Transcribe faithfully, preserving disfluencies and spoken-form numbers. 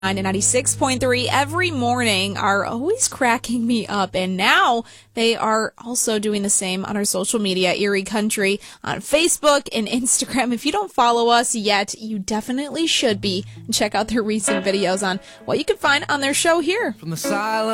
ninety-six point three every morning are always cracking me up, and now they are also doing the same on our social media, Erie Country, on Facebook and Instagram. If you don't follow us yet, you definitely should be, and check out their recent videos on what you can find on their show here. From the silence